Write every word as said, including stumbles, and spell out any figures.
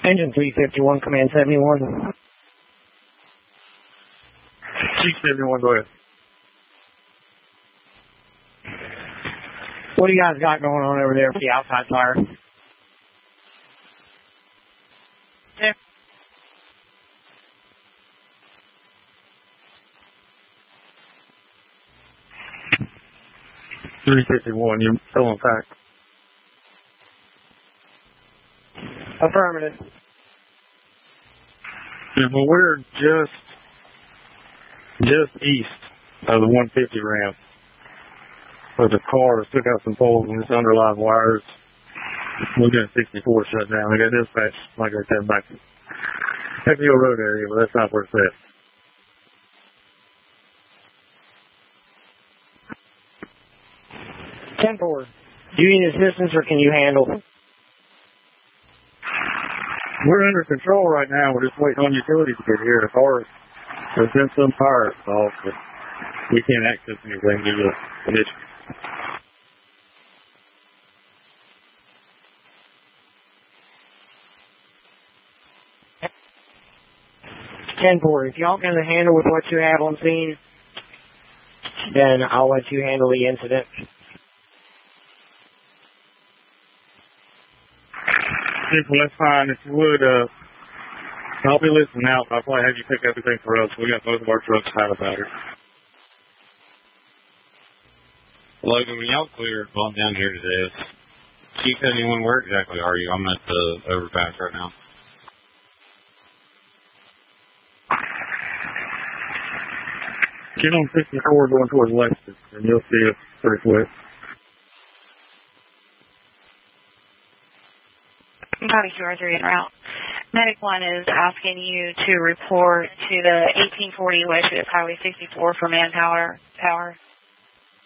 Engine three fifty-one, command seventy-one. Chief seventy-one, go ahead. What do you guys got going on over there for the outside fire? Yeah. three fifty-one, you're still on fact. Affirmative. Yeah, well, we're just, just east of the one fifty ramp. Where the car took out some poles and just underlying wires. We're getting sixty-four shut down. We got dispatch, like I said, back to Happy Hill Road area, but that's not where it's at. ten four. Do you need assistance or can you handle? We're under control right now. We're just waiting on utilities to get here. The car, there's been some fire involved, but we can't access anything due to the condition. ten four. If y'all can handle with what you have on scene, then I'll let you handle the incident. Well, that's fine. If you would, uh, I'll be listening out. I'll probably have you pick up everything for us. We got both of our trucks out of battery. Logan, when y'all clear, well, I'm down here today. Chief seventy-one, where exactly are you? I'm at the overpass right now. Get on sixty-four going towards Lexington, and you'll see us pretty quick. Copy two R three en route. Medic one is asking you to report to the eighteen forty West Highway sixty-four for manpower. Power.